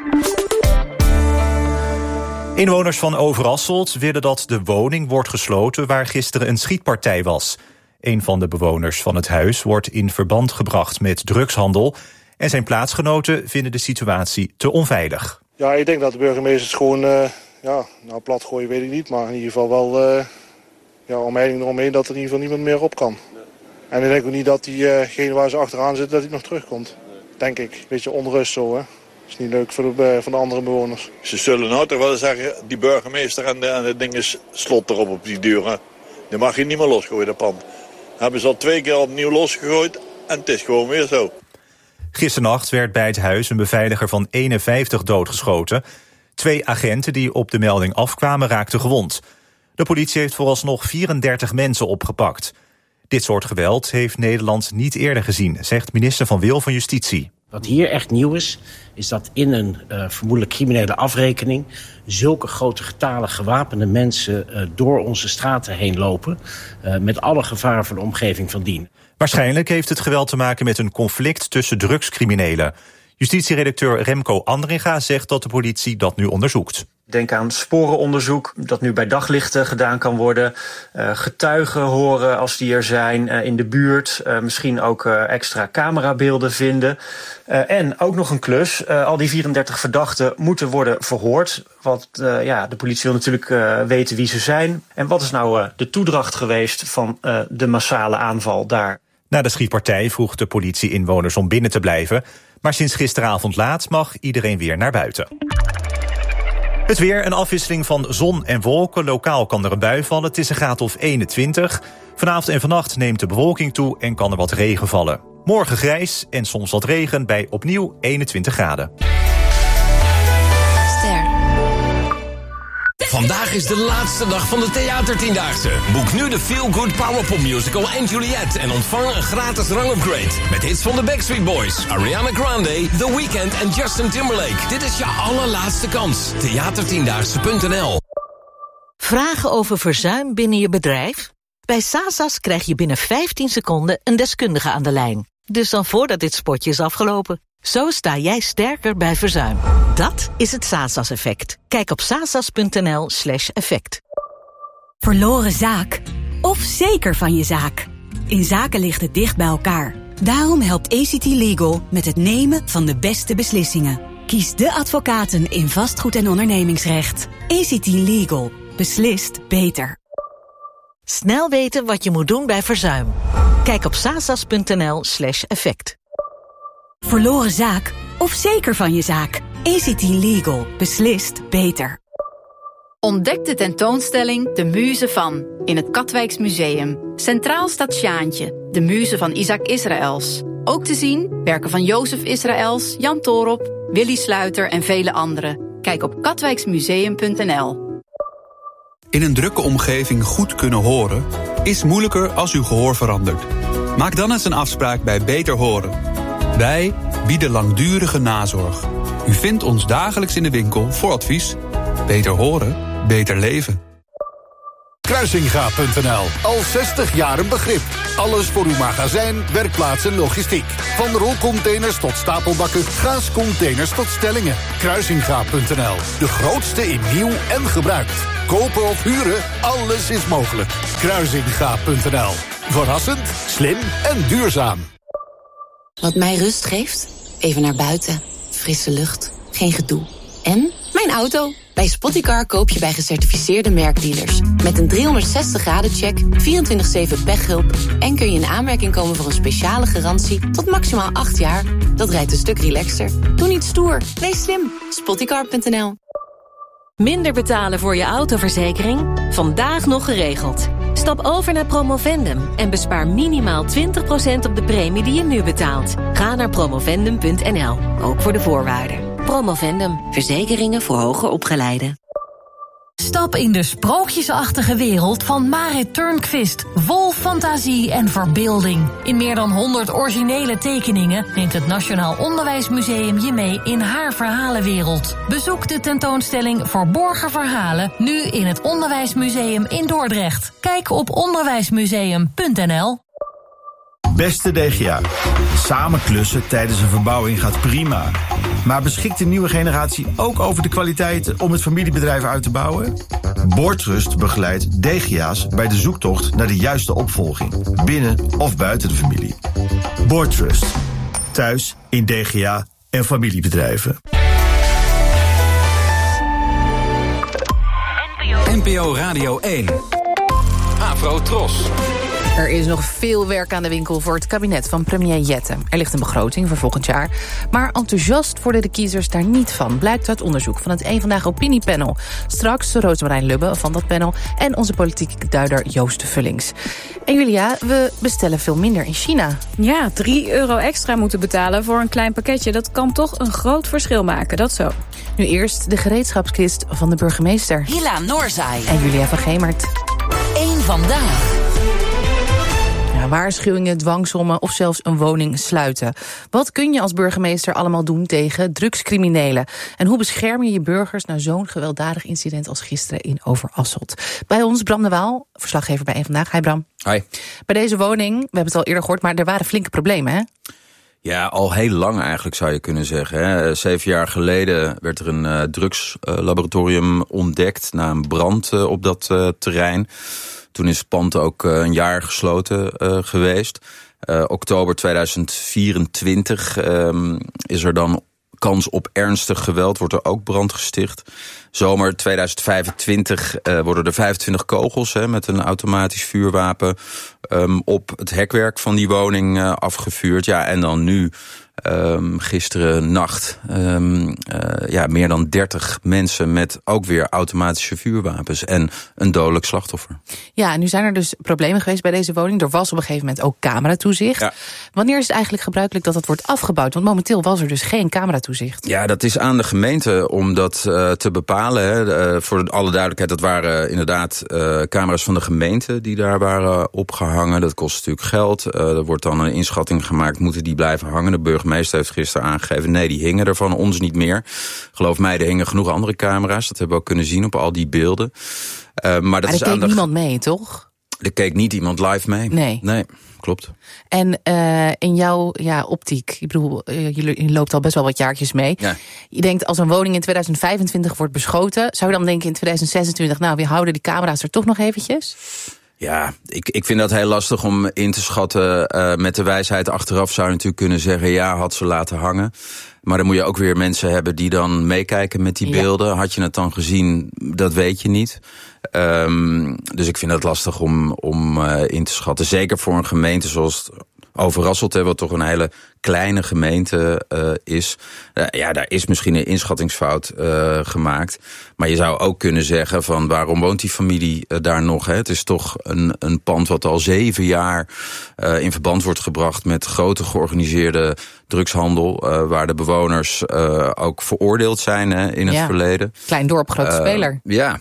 Inwoners van Overasselt willen dat de woning wordt gesloten waar gisteren een schietpartij was. Een van de bewoners van het huis wordt in verband gebracht met drugshandel en zijn plaatsgenoten vinden de situatie te onveilig. Ja, ik denk dat de burgemeesters gewoon, plat gooien weet ik niet, maar in ieder geval wel omheining eromheen dat er in ieder geval niemand meer op kan. En ik denk ook niet dat diegene waar ze achteraan zit, dat hij nog terugkomt. Denk ik. Beetje onrust zo, hè. Dat is niet leuk voor de andere bewoners. Ze zullen nou toch wel zeggen, die burgemeester en het ding is slot erop op die deur. Hè? Die mag je niet meer losgooien, dat pand. Hebben ze al 2 keer opnieuw losgegooid en het is gewoon weer zo. Gisternacht werd bij het huis een beveiliger van 51 doodgeschoten. 2 agenten die op de melding afkwamen raakten gewond. De politie heeft vooralsnog 34 mensen opgepakt. Dit soort geweld heeft Nederland niet eerder gezien, zegt minister Van Wil van Justitie. Wat hier echt nieuw is dat in een vermoedelijk criminele afrekening zulke grote getalen gewapende mensen door onze straten heen lopen, met alle gevaren voor de omgeving van dien. Waarschijnlijk heeft het geweld te maken met een conflict tussen drugscriminelen. Justitieredacteur Remco Andringa zegt dat de politie dat nu onderzoekt. Denk aan sporenonderzoek dat nu bij daglicht gedaan kan worden. Getuigen horen als die er zijn in de buurt. Misschien ook extra camerabeelden vinden. En ook nog een klus. Al die 34 verdachten moeten worden verhoord. Want de politie wil natuurlijk weten wie ze zijn. En wat is nou de toedracht geweest van de massale aanval daar? Na de schietpartij vroeg de politie inwoners om binnen te blijven. Maar sinds gisteravond laat mag iedereen weer naar buiten. Het weer, een afwisseling van zon en wolken. Lokaal kan er een bui vallen. Het is een graad of 21. Vanavond en vannacht neemt de bewolking toe en kan er wat regen vallen. Morgen grijs en soms wat regen bij opnieuw 21 graden. Vandaag is de laatste dag van de Theatertiendaagse. Boek nu de Feel Good Powerpop Musical en Juliet en ontvang een gratis rangupgrade. Met hits van de Backstreet Boys, Ariana Grande, The Weeknd en Justin Timberlake. Dit is je allerlaatste kans. Theatertiendaagse.nl. Vragen over verzuim binnen je bedrijf? Bij Sasas krijg je binnen 15 seconden een deskundige aan de lijn. Dus dan voordat dit spotje is afgelopen. Zo sta jij sterker bij verzuim. Dat is het Sasas-effect. Kijk op sasas.nl/effect. Verloren zaak? Of zeker van je zaak? In zaken ligt het dicht bij elkaar. Daarom helpt ACT Legal met het nemen van de beste beslissingen. Kies de advocaten in vastgoed- en ondernemingsrecht. ACT Legal. Beslist beter. Snel weten wat je moet doen bij verzuim. Kijk op sasas.nl/effect. Verloren zaak? Of zeker van je zaak? ACT Legal. Beslist beter. Ontdek de tentoonstelling De Muze van in het Katwijks Museum. Centraal staat Sjaantje, de muze van Isaac Israëls. Ook te zien werken van Jozef Israëls, Jan Toorop, Willy Sluiter en vele anderen. Kijk op katwijksmuseum.nl. In een drukke omgeving goed kunnen horen is moeilijker als uw gehoor verandert. Maak dan eens een afspraak bij Beter Horen. Wij bieden langdurige nazorg. U vindt ons dagelijks in de winkel voor advies. Beter horen, beter leven. Kruisinga.nl. Al 60 jaar een begrip. Alles voor uw magazijn, werkplaats en logistiek. Van rolcontainers tot stapelbakken, gaascontainers tot stellingen. Kruisinga.nl. De grootste in nieuw en gebruikt. Kopen of huren, alles is mogelijk. Kruisinga.nl. Verrassend, slim en duurzaam. Wat mij rust geeft? Even naar buiten. Frisse lucht. Geen gedoe. En mijn auto. Bij Spottycar koop je bij gecertificeerde merkdealers. Met een 360-graden-check, 24/7 pechhulp... en kun je in aanmerking komen voor een speciale garantie tot maximaal 8 jaar. Dat rijdt een stuk relaxter. Doe niet stoer, wees slim. Spottycar.nl. Minder betalen voor je autoverzekering? Vandaag nog geregeld. Stap over naar Promovendum en bespaar minimaal 20% op de premie die je nu betaalt. Ga naar promovendum.nl, ook voor de voorwaarden. Promovendum, verzekeringen voor hoger opgeleiden. Stap in de sprookjesachtige wereld van Marit Turnquist. Vol fantasie en verbeelding. In meer dan 100 originele tekeningen neemt het Nationaal Onderwijsmuseum je mee in haar verhalenwereld. Bezoek de tentoonstelling Verborgen Verhalen nu in het Onderwijsmuseum in Dordrecht. Kijk op onderwijsmuseum.nl. Beste DGA, samen klussen tijdens een verbouwing gaat prima. Maar beschikt de nieuwe generatie ook over de kwaliteiten om het familiebedrijf uit te bouwen? Boortrust begeleidt DGA's bij de zoektocht naar de juiste opvolging, binnen of buiten de familie. Boortrust, thuis in DGA en familiebedrijven. NPO Radio 1. Afro Tros. Er is nog veel werk aan de winkel voor het kabinet van premier Jette. Er ligt een begroting voor volgend jaar. Maar enthousiast worden de kiezers daar niet van. Blijkt uit onderzoek van het Eén Vandaag opiniepanel. Straks Roosmarijn Lubbe van dat panel en onze politieke duider Joost Vullings. En Julia, we bestellen veel minder in China. Ja, €3 extra moeten betalen voor een klein pakketje. Dat kan toch een groot verschil maken, dat zo. Nu eerst de gereedschapskist van de burgemeester. Hila Noorzaai. En Julia van Gemert. Eén Vandaag. Waarschuwingen, dwangsommen of zelfs een woning sluiten. Wat kun je als burgemeester allemaal doen tegen drugscriminelen? En hoe bescherm je je burgers na zo'n gewelddadig incident als gisteren in Overasselt? Bij ons Bram de Waal, verslaggever bij Eén Vandaag. Hi Bram. Hi. Bij deze woning, we hebben het al eerder gehoord, maar er waren flinke problemen, hè? Ja, al heel lang eigenlijk zou je kunnen zeggen. Hè. 7 jaar geleden werd er een drugslaboratorium ontdekt na een brand op dat terrein. Toen is het pand ook een jaar gesloten geweest. Oktober 2024 is er dan kans op ernstig geweld. Wordt er ook brand gesticht. Zomer 2025 worden er 25 kogels met een automatisch vuurwapen op het hekwerk van die woning afgevuurd. Ja, en dan nu gisteren nacht meer dan 30 mensen met ook weer automatische vuurwapens en een dodelijk slachtoffer. Ja, en nu zijn er dus problemen geweest bij deze woning. Er was op een gegeven moment ook cameratoezicht. Ja. Wanneer is het eigenlijk gebruikelijk dat het wordt afgebouwd? Want momenteel was er dus geen cameratoezicht. Ja, dat is aan de gemeente om dat te bepalen. Hè. Voor alle duidelijkheid, dat waren inderdaad camera's van de gemeente die daar waren opgehangen. Dat kost natuurlijk geld. Er wordt dan een inschatting gemaakt, moeten die blijven hangen? De burgemeester heeft gisteren aangegeven, nee, die hingen er van ons niet meer. Geloof mij, er hingen genoeg andere camera's. Dat hebben we ook kunnen zien op al die beelden. Maar er keek niemand mee, toch? Er keek niet iemand live mee. Nee, klopt. En in jouw optiek, ik bedoel, je loopt al best wel wat jaartjes mee. Ja. Je denkt, als een woning in 2025 wordt beschoten, zou je dan denken in 2026, nou, we houden die camera's er toch nog eventjes? Ja, ik vind dat heel lastig om in te schatten. Met de wijsheid achteraf zou je natuurlijk kunnen zeggen, ja, had ze laten hangen. Maar dan moet je ook weer mensen hebben die dan meekijken met die beelden. Had je het dan gezien, dat weet je niet. Dus ik vind dat lastig om in te schatten. Zeker voor een gemeente zoals Overasselt, wat toch een hele kleine gemeente is. Daar is misschien een inschattingsfout gemaakt. Maar je zou ook kunnen zeggen van waarom woont die familie daar nog? Hè? Het is toch een pand wat al 7 jaar in verband wordt gebracht met grote georganiseerde drugshandel. Waar de bewoners ook veroordeeld zijn in het verleden. Klein dorp, grote speler.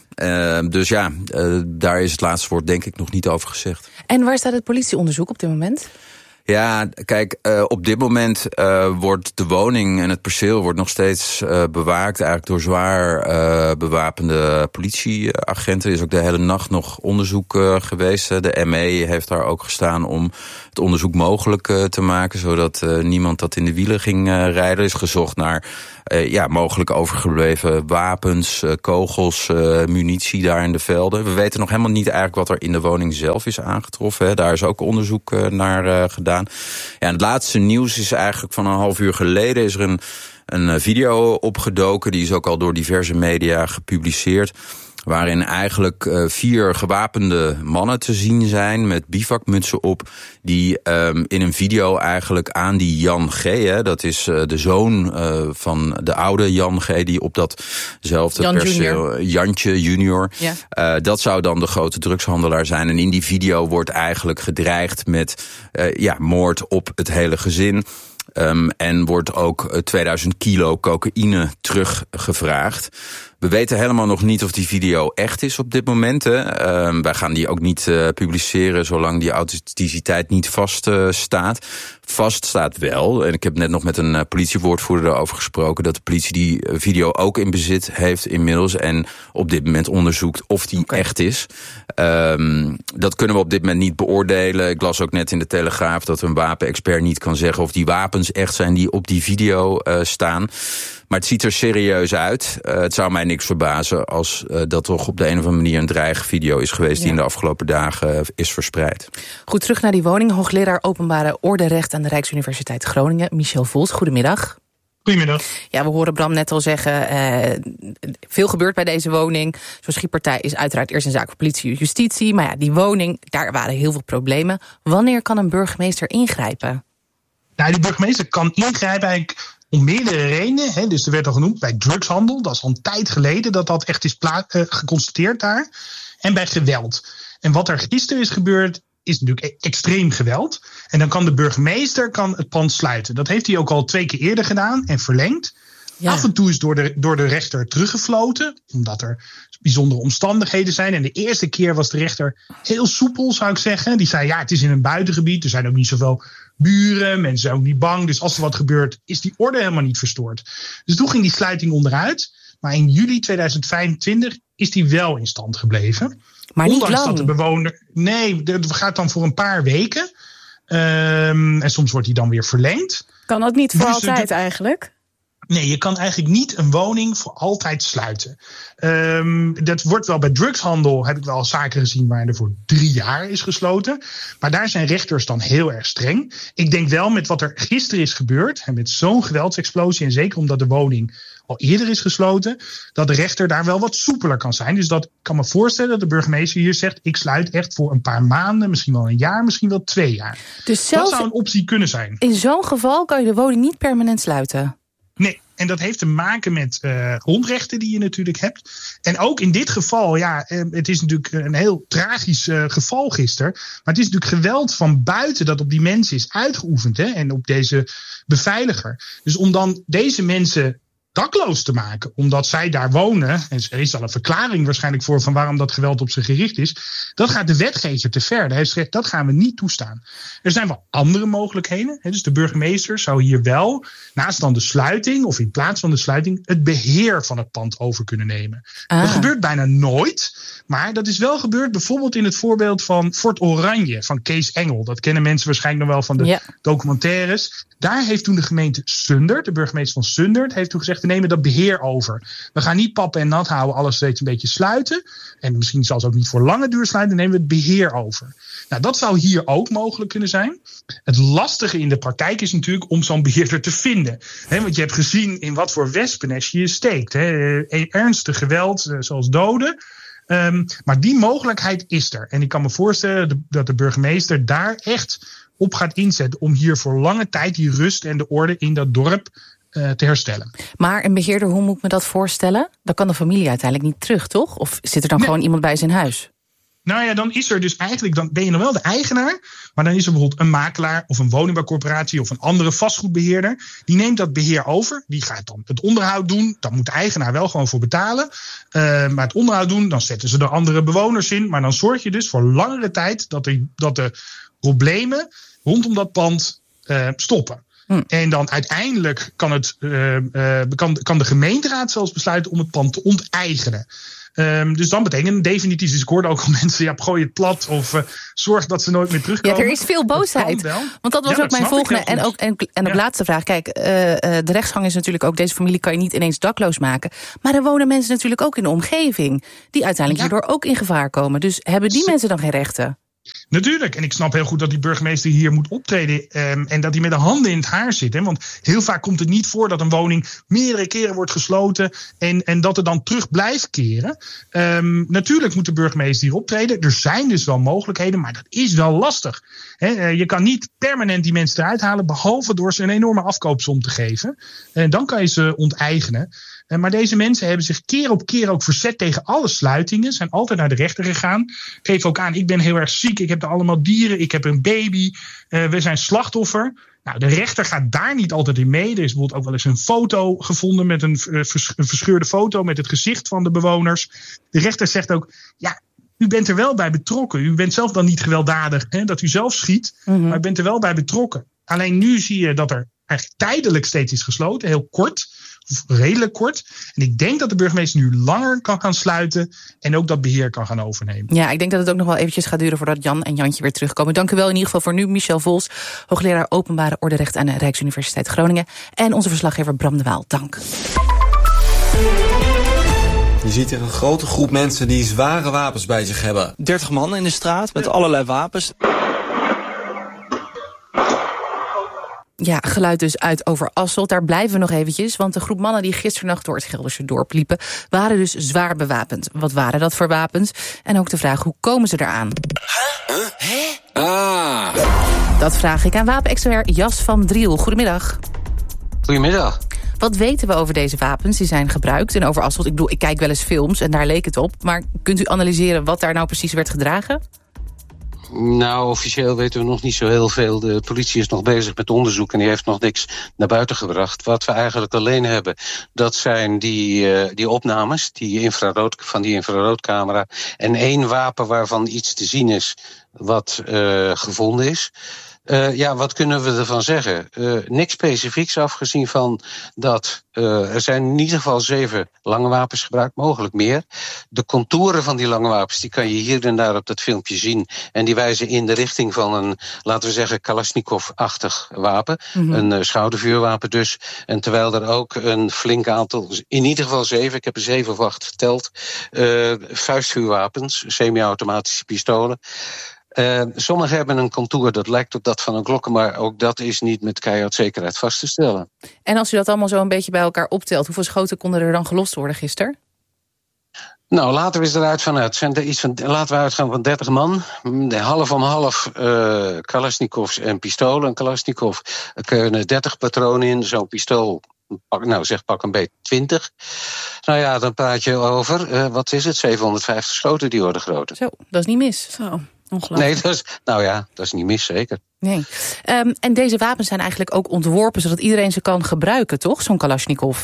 Daar is het laatste woord denk ik nog niet over gezegd. En waar staat het politieonderzoek op dit moment? Ja, kijk, op dit moment wordt de woning en het perceel wordt nog steeds bewaakt. Eigenlijk door zwaar bewapende politieagenten. Er is ook de hele nacht nog onderzoek geweest. De ME heeft daar ook gestaan om het onderzoek mogelijk te maken. Zodat niemand dat in de wielen ging rijden. Er is gezocht naar mogelijk overgebleven wapens, kogels, munitie daar in de velden. We weten nog helemaal niet eigenlijk wat er in de woning zelf is aangetroffen. Hè. Daar is ook onderzoek naar gedaan. Ja, en het laatste nieuws is eigenlijk van een half uur geleden is er een video opgedoken. Die is ook al door diverse media gepubliceerd. Waarin eigenlijk 4 gewapende mannen te zien zijn met bivakmutsen op. Die in een video eigenlijk aan die Jan G. Dat is de zoon van de oude Jan G. Die op datzelfde perceel. Jantje Junior. Ja. Dat zou dan de grote drugshandelaar zijn. En in die video wordt eigenlijk gedreigd met moord op het hele gezin. En wordt ook 2000 kilo cocaïne teruggevraagd. We weten helemaal nog niet of die video echt is op dit moment. Wij gaan die ook niet publiceren zolang die authenticiteit niet vaststaat. Vast staat wel, en ik heb net nog met een politiewoordvoerder daarover gesproken, dat de politie die video ook in bezit heeft inmiddels en op dit moment onderzoekt of die echt is. Dat kunnen we op dit moment niet beoordelen. Ik las ook net in de Telegraaf dat een wapenexpert niet kan zeggen of die wapens echt zijn die op die video staan. Maar het ziet er serieus uit. Het zou mij niks verbazen als dat toch op de een of andere manier een dreigvideo is geweest die in de afgelopen dagen is verspreid. Goed, terug naar die woning. Hoogleraar Openbare Orderecht aan de Rijksuniversiteit Groningen, Michel Vols. Goedemiddag. Goedemiddag. Ja, we horen Bram net al zeggen, veel gebeurt bij deze woning. Zo'n schietpartij is uiteraard eerst een zaak voor politie en justitie. Maar ja, die woning, daar waren heel veel problemen. Wanneer kan een burgemeester ingrijpen? Nou, die burgemeester kan ingrijpen eigenlijk om meerdere redenen. Hè. Dus er werd al genoemd bij drugshandel. Dat is al een tijd geleden dat echt is geconstateerd daar. En bij geweld. En wat er gisteren is gebeurd is natuurlijk extreem geweld. En dan kan de burgemeester het pand sluiten. Dat heeft hij ook al 2 keer eerder gedaan en verlengd. Ja. Af en toe is door de rechter teruggefloten, omdat er bijzondere omstandigheden zijn. En de eerste keer was de rechter heel soepel, zou ik zeggen. Die zei, het is in een buitengebied, er zijn ook niet zoveel buren, mensen zijn ook niet bang. Dus als er wat gebeurt, is die orde helemaal niet verstoord. Dus toen ging die sluiting onderuit. Maar in juli 2025 is die wel in stand gebleven. Maar niet lang. Dat de bewoner. Nee, het gaat dan voor een paar weken. En soms wordt die dan weer verlengd. Kan dat niet voor altijd eigenlijk? Nee, je kan eigenlijk niet een woning voor altijd sluiten. Dat wordt wel bij drugshandel, heb ik wel zaken gezien waar er voor 3 jaar is gesloten. Maar daar zijn rechters dan heel erg streng. Ik denk wel met wat er gisteren is gebeurd, en met zo'n geweldsexplosie, en zeker omdat de woning al eerder is gesloten, dat de rechter daar wel wat soepeler kan zijn. Dus dat kan me voorstellen dat de burgemeester hier zegt, ik sluit echt voor een paar maanden, misschien wel een jaar, misschien wel 2 jaar. Dus zelfs dat zou een optie kunnen zijn. In zo'n geval kan je de woning niet permanent sluiten? Nee, en dat heeft te maken met grondrechten die je natuurlijk hebt. En ook in dit geval, het is natuurlijk een heel tragisch geval gisteren. Maar het is natuurlijk geweld van buiten dat op die mensen is uitgeoefend. Hè, en op deze beveiliger. Dus om dan deze mensen dakloos te maken, omdat zij daar wonen, en er is al een verklaring waarschijnlijk voor van waarom dat geweld op ze gericht is, dat gaat de wetgever te ver. Hij heeft gezegd, dat gaan we niet toestaan. Er zijn wel andere mogelijkheden. Dus de burgemeester zou hier wel, naast dan de sluiting, of in plaats van de sluiting, het beheer van het pand over kunnen nemen. Dat gebeurt bijna nooit, maar dat is wel gebeurd bijvoorbeeld in het voorbeeld van Fort Oranje, van Kees Engel. Dat kennen mensen waarschijnlijk nog wel van de documentaires. Daar heeft toen de gemeente Sundert, de burgemeester van Sundert, heeft toen gezegd, we nemen dat beheer over. We gaan niet pappen en nat houden, alles steeds een beetje sluiten. En misschien zal het ook niet voor lange duur sluiten, dan nemen we het beheer over. Nou, dat zou hier ook mogelijk kunnen zijn. Het lastige in de praktijk is natuurlijk om zo'n beheerder te vinden. Want je hebt gezien in wat voor wespennest je steekt. Ernstig geweld, zoals doden. Maar die mogelijkheid is er. En ik kan me voorstellen dat de burgemeester daar echt op gaat inzetten om hier voor lange tijd die rust en de orde in dat dorp te herstellen. Maar een beheerder, hoe moet ik me dat voorstellen? Dan kan de familie uiteindelijk niet terug, toch? Of zit er dan gewoon iemand bij zijn huis? Nou ja, dan is er dus eigenlijk, dan ben je nog wel de eigenaar, maar dan is er bijvoorbeeld een makelaar of een woningbouwcorporatie of een andere vastgoedbeheerder. Die neemt dat beheer over, die gaat dan het onderhoud doen. Dan moet de eigenaar wel gewoon voor betalen. Maar het onderhoud doen, dan zetten ze er andere bewoners in. Maar dan zorg je dus voor langere tijd dat de problemen rondom dat pand stoppen. En dan uiteindelijk kan de gemeenteraad zelfs besluiten om het pand te onteigenen. Dus dan betekent definitief, dus ik hoorde ook al mensen, gooi het plat of zorg dat ze nooit meer terugkomen. Ja, er is veel boosheid. Want dat was ook mijn volgende en ook laatste vraag. Kijk, de rechtsgang is natuurlijk ook, deze familie kan je niet ineens dakloos maken. Maar er wonen mensen natuurlijk ook in de omgeving die uiteindelijk hierdoor ook in gevaar komen. Dus hebben die mensen dan geen rechten? Natuurlijk, en ik snap heel goed dat die burgemeester hier moet optreden en dat hij met de handen in het haar zit. Hè? Want heel vaak komt het niet voor dat een woning meerdere keren wordt gesloten en dat er dan terug blijft keren. Natuurlijk moet de burgemeester hier optreden. Er zijn dus wel mogelijkheden, maar dat is wel lastig. Hè? Je kan niet permanent die mensen eruit halen, behalve door ze een enorme afkoopsom te geven. Dan kan je ze onteigenen. Maar deze mensen hebben zich keer op keer ook verzet tegen alle sluitingen. Zijn altijd naar de rechter gegaan. Geef ook aan, ik ben heel erg ziek. Ik heb er allemaal dieren. Ik heb een baby. We zijn slachtoffer. Nou, de rechter gaat daar niet altijd in mee. Er is bijvoorbeeld ook wel eens een foto gevonden met een verscheurde foto met het gezicht van de bewoners. De rechter zegt ook, ja, u bent er wel bij betrokken. U bent zelf dan niet gewelddadig, hè, dat u zelf schiet. Maar u bent er wel bij betrokken. Alleen nu zie je dat er eigenlijk tijdelijk steeds is gesloten. Heel kort. Of redelijk kort. En ik denk dat de burgemeester nu langer kan gaan sluiten en ook dat beheer kan gaan overnemen. Ja, ik denk dat het ook nog wel eventjes gaat duren voordat Jan en Jantje weer terugkomen. Dank u wel in ieder geval voor nu, Michel Vols, hoogleraar openbare orderecht aan de Rijksuniversiteit Groningen. En onze verslaggever Bram de Waal. Dank. Je ziet hier een grote groep mensen die zware wapens bij zich hebben. 30 man in de straat met allerlei wapens. Ja, geluid dus uit Overasselt. Daar blijven we nog eventjes, want de groep mannen die gisternacht door het Gelderse dorp liepen, waren dus zwaar bewapend. Wat waren dat voor wapens? En ook de vraag, hoe komen ze eraan? Dat vraag ik aan wapenexpert Jas van Driel. Goedemiddag. Goedemiddag. Wat weten we over deze wapens die zijn gebruikt in Overasselt? Ik bedoel, ik kijk wel eens films en daar leek het op. Maar kunt u analyseren wat daar nou precies werd gedragen? Nou, officieel weten we nog niet zo heel veel. De politie is nog bezig met onderzoek en die heeft nog niks naar buiten gebracht. Wat we eigenlijk alleen hebben, dat zijn die opnames van die infraroodcamera. En 1 wapen waarvan iets te zien is wat gevonden is. Wat kunnen we ervan zeggen? Niks specifieks, afgezien van dat er zijn in ieder geval 7 lange wapens gebruikt, mogelijk meer. De contouren van die lange wapens, die kan je hier en daar op dat filmpje zien. En die wijzen in de richting van een, laten we zeggen, Kalashnikov-achtig wapen. Een schoudervuurwapen dus. En terwijl er ook een flink aantal, in ieder geval 7, ik heb er 7 of 8 geteld, vuistvuurwapens, semi-automatische pistolen. Sommigen hebben een contour dat lijkt op dat van een Glock, maar ook dat is niet met keihard zekerheid vast te stellen. En als u dat allemaal zo een beetje bij elkaar optelt, hoeveel schoten konden er dan gelost worden gisteren? Nou, laten we eens eruit vanuit. Laten we uitgaan van 30 man. Half om half Kalashnikovs en pistolen. Een Kalashnikov kunnen 30 patronen in, zo'n pistool. Pak een beetje 20. Nou ja, dan praat je over, wat is het, 750 schoten die worden groter. Zo, dat is niet mis. Zo, ongelooflijk. Nee, dat is niet mis, zeker. Nee. En deze wapens zijn eigenlijk ook ontworpen zodat iedereen ze kan gebruiken, toch? Zo'n Kalashnikov.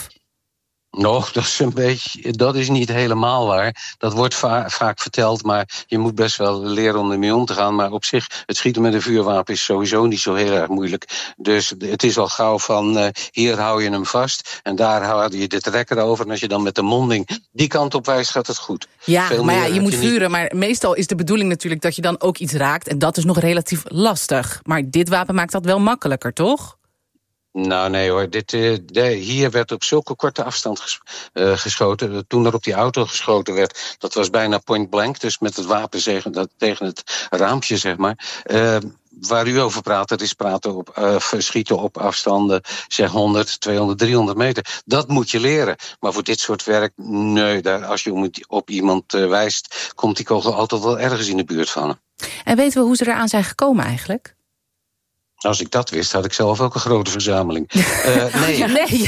Nog, dat is niet helemaal waar. Dat wordt vaak verteld, maar je moet best wel leren om ermee om te gaan. Maar op zich, het schieten met een vuurwapen is sowieso niet zo heel erg moeilijk. Dus het is al gauw van, hier hou je hem vast en daar hou je de trekker over. En als je dan met de monding die kant op wijst, gaat het goed. Ja, maar ja, je moet vuren. Maar meestal is de bedoeling natuurlijk dat je dan ook iets raakt. En dat is nog relatief lastig. Maar dit wapen maakt dat wel makkelijker, toch? Nou, nee hoor. Hier werd op zulke korte afstand geschoten. Toen er op die auto geschoten werd, dat was bijna point blank. Dus met het wapen tegen het raampje, zeg maar. waar u over praat, dat is schieten op afstanden, zeg 100, 200, 300 meter. Dat moet je leren. Maar voor dit soort werk, nee, als je op iemand wijst, komt die kogel altijd wel ergens in de buurt van hem. En weten we hoe ze eraan zijn gekomen eigenlijk? Als ik dat wist, had ik zelf ook een grote verzameling. Nee.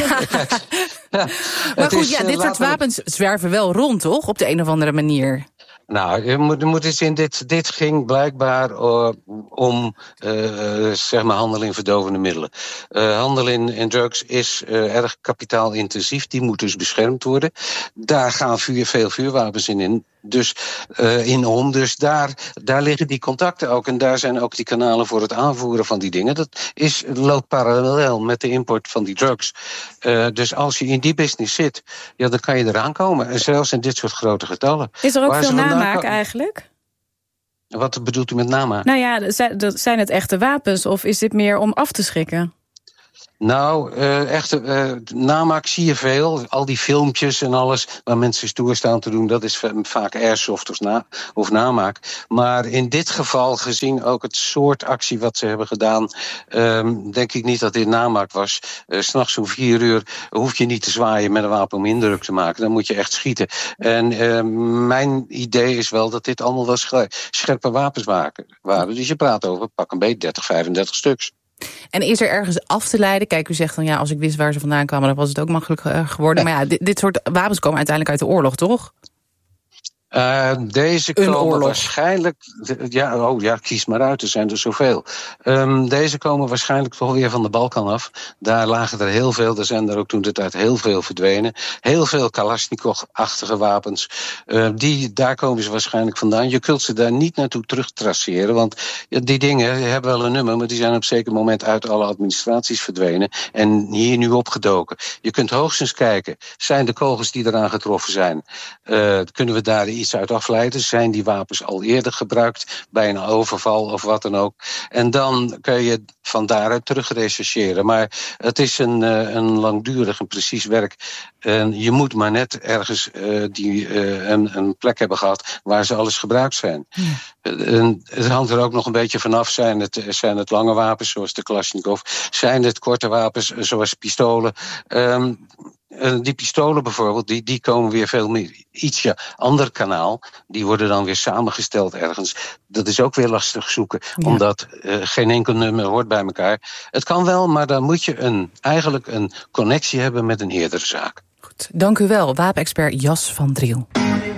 Maar goed, dit soort wapens zwerven wel rond, toch? Op de een of andere manier. Nou, je moet eens in dit ging blijkbaar om zeg maar handel in verdovende middelen. Handel in drugs is erg kapitaalintensief. Die moet dus beschermd worden. Daar gaan veel vuurwapens in. Dus Dus daar liggen die contacten ook. En daar zijn ook die kanalen voor het aanvoeren van die dingen. Dat loopt parallel met de import van die drugs. Dus als je in die business zit, ja, dan kan je eraan komen. En zelfs in dit soort grote getallen. Is er ook veel namaak eigenlijk? Wat bedoelt u met namaak? Nou ja, zijn het echte wapens of is dit meer om af te schrikken? Nou, echte namaak zie je veel. Al die filmpjes en alles waar mensen stoer staan te doen, dat is vaak airsoft of namaak. Maar in dit geval, gezien ook het soort actie wat ze hebben gedaan, denk ik niet dat dit namaak was. 's Nachts om 4 uur hoef je niet te zwaaien met een wapen om indruk te maken. Dan moet je echt schieten. En mijn idee is wel dat dit allemaal wel scherpe wapens waren. Dus je praat over pak een beetje 30, 35 stuks. En is er ergens af te leiden? Kijk, u zegt dan ja, als ik wist waar ze vandaan kwamen, dan was het ook makkelijk geworden. Maar ja, dit soort wapens komen uiteindelijk uit de oorlog, toch? Deze komen waarschijnlijk. Ja, kies maar uit, er zijn er zoveel. Deze komen waarschijnlijk toch weer van de Balkan af. Daar lagen er heel veel. Er zijn er ook toen de tijd heel veel verdwenen. Heel veel Kalashnikov-achtige wapens. Daar komen ze waarschijnlijk vandaan. Je kunt ze daar niet naartoe terugtraceren. Want die dingen hebben wel een nummer, maar die zijn op een zeker moment uit alle administraties verdwenen. En hier nu opgedoken. Je kunt hoogstens kijken, zijn de kogels die eraan getroffen zijn, kunnen we daar iets uit afleiden? Zijn die wapens al eerder gebruikt bij een overval of wat dan ook? En dan kun je van daaruit terug rechercheren. Maar het is een langdurig en precies werk. En je moet maar net ergens een plek hebben gehad waar ze alles gebruikt zijn. Ja. En het hangt er ook nog een beetje vanaf. Zijn het lange wapens zoals de Kalashnikov? Zijn het korte wapens zoals pistolen? Die pistolen bijvoorbeeld, die komen weer veel meer ietsje ander kanaal. Die worden dan weer samengesteld ergens. Dat is ook weer lastig zoeken, omdat geen enkel nummer hoort bij elkaar. Het kan wel, maar dan moet je eigenlijk een connectie hebben met een eerdere zaak. Goed, dank u wel, wapenexpert Jas van Driel.